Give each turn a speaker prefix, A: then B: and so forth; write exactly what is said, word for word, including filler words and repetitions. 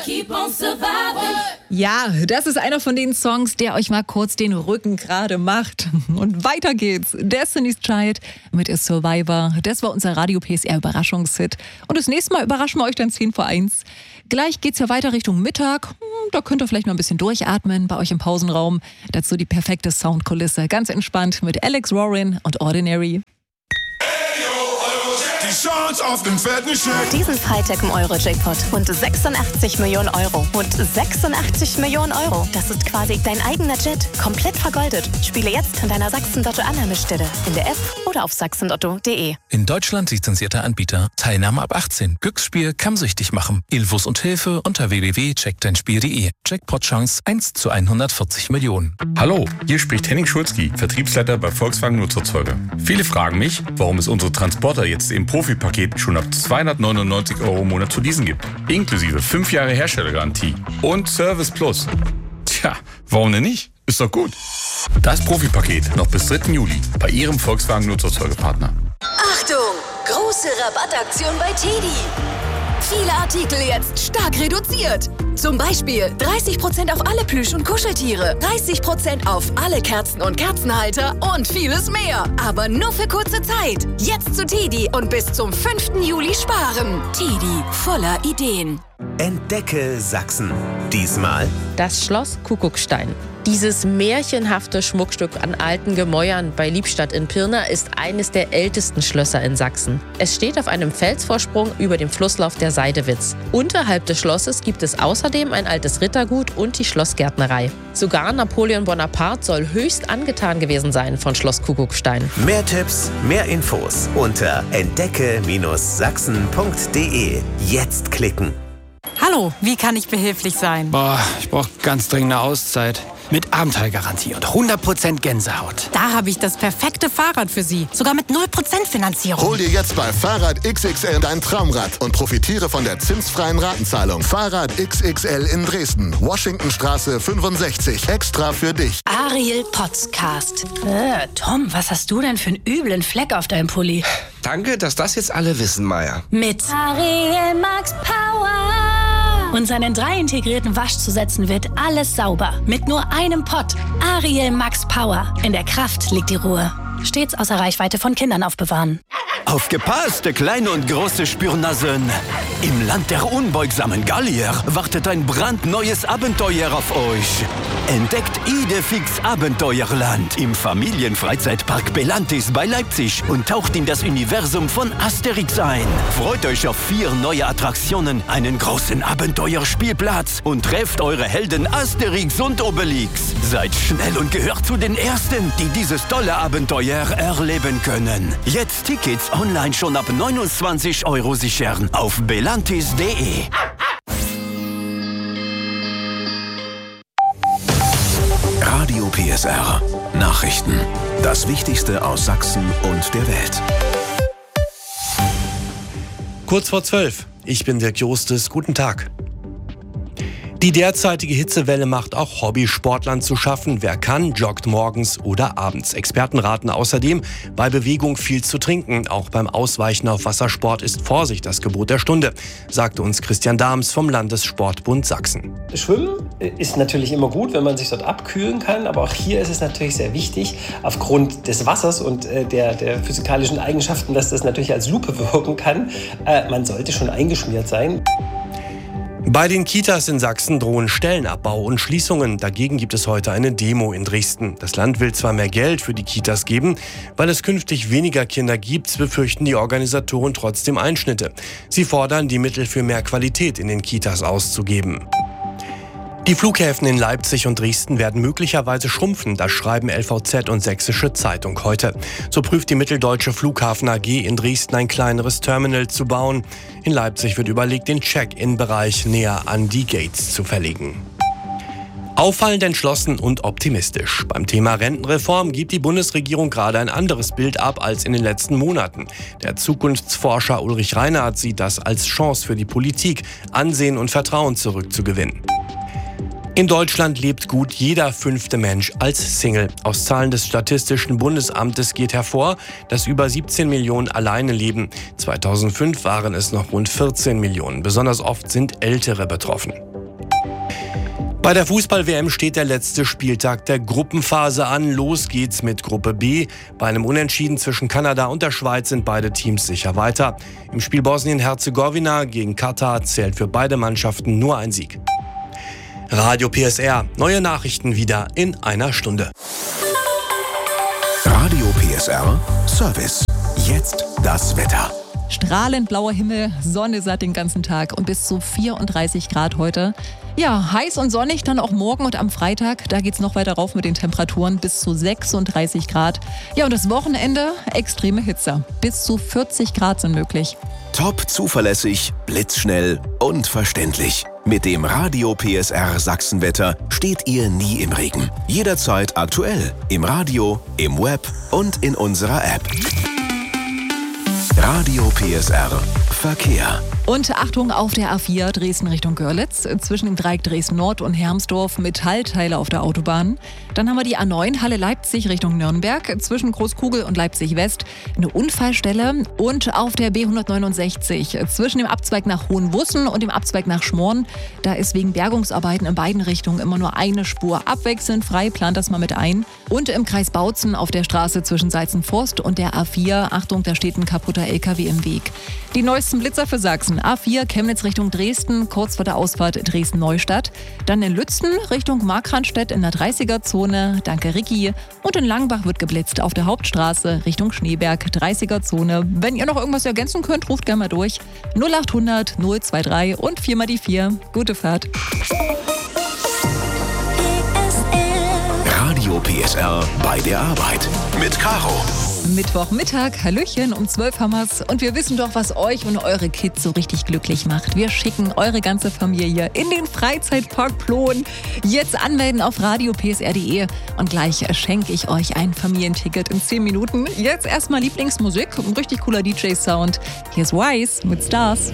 A: Keep on surviving.
B: Ja, das ist einer von den Songs, der euch mal kurz den Rücken gerade macht. Und weiter geht's. Destiny's Child mit A Survivor. Das war unser Radio-P S R-Überraschungshit. Und das nächste Mal überraschen wir euch dann zehn vor eins. Gleich geht's ja weiter Richtung Mittag. Da könnt ihr vielleicht noch ein bisschen durchatmen bei euch im Pausenraum. Dazu die perfekte Soundkulisse. Ganz entspannt mit Alex Warren und Ordinary.
C: Die Chance auf den fetten Scheck.
D: Diesen Freitag im Euro-Jackpot. Rund sechsundachtzig Millionen Euro. Rund sechsundachtzig Millionen Euro. Das ist quasi dein eigener Jet. Komplett vergoldet. Spiele jetzt an deiner Sachsen-Lotto-Annahmestelle. In der App oder auf sachsen lotto punkt de.
E: In Deutschland lizenzierter Anbieter. Teilnahme ab achtzehn. Glücksspiel kann süchtig machen. Infos und Hilfe unter w w w punkt check dein spiel punkt de. Jackpot-Chance eins zu hundertvierzig Millionen.
F: Hallo, hier spricht Henning Schulzki, Vertriebsleiter bei Volkswagen Nutzerzeuge. Viele fragen mich, warum es unsere Transporter jetzt im Profi-Paket schon ab zweihundertneunundneunzig Euro im Monat zu leasen gibt. Inklusive fünf Jahre Herstellergarantie und Service Plus. Tja, warum denn nicht? Ist doch gut. Das Profi-Paket noch bis dritten Juli bei Ihrem Volkswagen Nutzerzeugpartner.
G: Achtung! Große Rabattaktion bei Teddy. Viele Artikel jetzt stark reduziert. Zum Beispiel dreißig Prozent auf alle Plüsch- und Kuscheltiere, dreißig Prozent auf alle Kerzen und Kerzenhalter und vieles mehr. Aber nur für kurze Zeit. Jetzt zu Teddy und bis zum fünften Juli sparen. Teddy, voller Ideen.
H: Entdecke Sachsen. Diesmal
I: das Schloss Kuckuckstein. Dieses märchenhafte Schmuckstück an alten Gemäuern bei Liebstadt in Pirna ist eines der ältesten Schlösser in Sachsen. Es steht auf einem Felsvorsprung über dem Flusslauf der Seidewitz. Unterhalb des Schlosses gibt es außerdem ein altes Rittergut und die Schlossgärtnerei. Sogar Napoleon Bonaparte soll höchst angetan gewesen sein von Schloss Kuckuckstein.
H: Mehr Tipps, mehr Infos unter entdecke Sachsen punkt de. Jetzt klicken.
J: Hallo, wie kann ich behilflich sein?
K: Boah, ich brauche ganz dringend eine Auszeit. Mit Abenteuergarantie und hundert Prozent Gänsehaut.
J: Da habe ich das perfekte Fahrrad für Sie. Sogar mit null Prozent Finanzierung.
C: Hol dir jetzt bei Fahrrad X X L dein Traumrad und profitiere von der zinsfreien Ratenzahlung. Fahrrad X X L in Dresden. Washingtonstraße fünfundsechzig. Extra für dich.
L: Ariel Podcast. Äh, Tom, was hast du denn für einen üblen Fleck auf deinem Pulli?
M: Danke, dass das jetzt alle wissen, Maya.
L: Mit Ariel Max Power. Und seinen drei integrierten Waschzusätzen wird alles sauber. Mit nur einem Pott. Ariel Max Power. In der Kraft liegt die Ruhe. Stets außer Reichweite von Kindern aufbewahren.
N: Aufgepasst, kleine und große Spürnasen. Im Land der unbeugsamen Gallier wartet ein brandneues Abenteuer auf euch. Entdeckt Idefix Abenteuerland im Familienfreizeitpark Belantis bei Leipzig und taucht in das Universum von Asterix ein. Freut euch auf vier neue Attraktionen, einen großen Abenteuerspielplatz und trefft eure Helden Asterix und Obelix. Seid schnell und gehört zu den Ersten, die dieses tolle Abenteuer erleben können. Jetzt Tickets online schon ab neunundzwanzig Euro sichern auf belantis punkt de.
H: Radio P S R. Nachrichten. Das Wichtigste aus Sachsen und der Welt.
O: Kurz vor zwölf. Ich bin Dirk Jostes. Guten Tag. Die derzeitige Hitzewelle macht auch Hobbysportlern zu schaffen. Wer kann, joggt morgens oder abends. Experten raten außerdem, bei Bewegung viel zu trinken. Auch beim Ausweichen auf Wassersport ist Vorsicht das Gebot der Stunde, sagte uns Christian Dahms vom Landessportbund Sachsen.
P: Schwimmen ist natürlich immer gut, wenn man sich dort abkühlen kann. Aber auch hier ist es natürlich sehr wichtig, aufgrund des Wassers und äh, der, der physikalischen Eigenschaften, dass das natürlich als Lupe wirken kann. Äh, man sollte schon eingeschmiert sein.
O: Bei den Kitas in Sachsen drohen Stellenabbau und Schließungen. Dagegen gibt es heute eine Demo in Dresden. Das Land will zwar mehr Geld für die Kitas geben, weil es künftig weniger Kinder gibt, befürchten die Organisatoren trotzdem Einschnitte. Sie fordern, die Mittel für mehr Qualität in den Kitas auszugeben. Die Flughäfen in Leipzig und Dresden werden möglicherweise schrumpfen, das schreiben L V Z und Sächsische Zeitung heute. So prüft die Mitteldeutsche Flughafen A G in Dresden ein kleineres Terminal zu bauen. In Leipzig wird überlegt, den Check-in-Bereich näher an die Gates zu verlegen. Auffallend entschlossen und optimistisch. Beim Thema Rentenreform gibt die Bundesregierung gerade ein anderes Bild ab als in den letzten Monaten. Der Zukunftsforscher Ulrich Reinhardt sieht das als Chance für die Politik, Ansehen und Vertrauen zurückzugewinnen. In Deutschland lebt gut jeder fünfte Mensch als Single. Aus Zahlen des Statistischen Bundesamtes geht hervor, dass über siebzehn Millionen alleine leben. zweitausendfünf waren es noch rund vierzehn Millionen. Besonders oft sind Ältere betroffen. Bei der Fußball-W M steht der letzte Spieltag der Gruppenphase an. Los geht's mit Gruppe B. Bei einem Unentschieden zwischen Kanada und der Schweiz sind beide Teams sicher weiter. Im Spiel Bosnien-Herzegowina gegen Katar zählt für beide Mannschaften nur ein Sieg. Radio P S R. Neue Nachrichten wieder in einer Stunde.
C: Radio P S R Service. Jetzt das Wetter.
B: Strahlend blauer Himmel, Sonne satt den ganzen Tag und bis zu vierunddreißig Grad heute. Ja, heiß und sonnig dann auch morgen und am Freitag. Da geht's noch weiter rauf mit den Temperaturen bis zu sechsunddreißig Grad. Ja, und das Wochenende extreme Hitze. Bis zu vierzig Grad sind möglich.
C: Top zuverlässig, blitzschnell und verständlich. Mit dem Radio P S R Sachsenwetter steht ihr nie im Regen. Jederzeit aktuell. Im Radio, im Web und in unserer App. Radio P S R Verkehr.
B: Und Achtung auf der A vier Dresden Richtung Görlitz, zwischen dem Dreieck Dresden Nord und Hermsdorf Metallteile auf der Autobahn. Dann haben wir die A neun Halle Leipzig Richtung Nürnberg, zwischen Großkugel und Leipzig West eine Unfallstelle. Und auf der B hundertneunundsechzig zwischen dem Abzweig nach Hohenwussen und dem Abzweig nach Schmorn, da ist wegen Bergungsarbeiten in beiden Richtungen immer nur eine Spur abwechselnd frei, plant das mal mit ein. Und im Kreis Bautzen auf der Straße zwischen Salzenforst und der A vier, Achtung, da steht ein kaputter L K W im Weg. Die neuesten Blitzer für Sachsen. A vier Chemnitz Richtung Dresden, kurz vor der Ausfahrt Dresden-Neustadt. Dann in Lützen Richtung Markranstädt in der dreißiger-Zone. Danke, Ricky. Und in Langbach wird geblitzt auf der Hauptstraße Richtung Schneeberg, dreißiger-Zone. Wenn ihr noch irgendwas ergänzen könnt, ruft gerne mal durch. null achthundert null dreiundzwanzig und vier mal die vier. Gute Fahrt.
C: Radio P S R bei der Arbeit mit Caro.
B: Mittwochmittag, Hallöchen, um zwölf haben wir's. Und wir wissen doch, was euch und eure Kids so richtig glücklich macht. Wir schicken eure ganze Familie in den Freizeitpark Plon. Jetzt anmelden auf radio p s r punkt d e und gleich schenke ich euch ein Familienticket in zehn Minuten. Jetzt erstmal Lieblingsmusik, ein richtig cooler D J-Sound. Hier ist Wise mit Stars.